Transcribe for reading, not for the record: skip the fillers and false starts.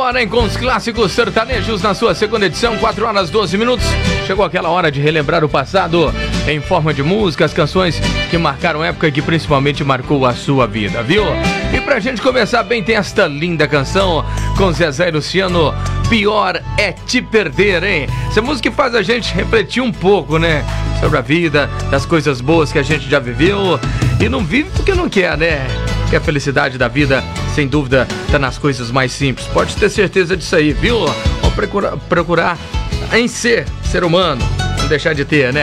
hora, hein, com os clássicos sertanejos na sua segunda edição, 4 horas 12 minutos. Chegou aquela hora de relembrar o passado em forma de músicas, canções que marcaram época e que principalmente marcou a sua vida, viu? E pra gente começar bem, tem esta linda canção com Zezé e Luciano, Pior é Te Perder, hein? Essa música que faz a gente refletir um pouco, né? Sobre a vida, das coisas boas que a gente já viveu e não vive porque não quer, né? Que a felicidade da vida, sem dúvida, tá nas coisas mais simples. Pode ter certeza disso aí, viu? Vamos procurar em ser humano, não deixar de ter, né?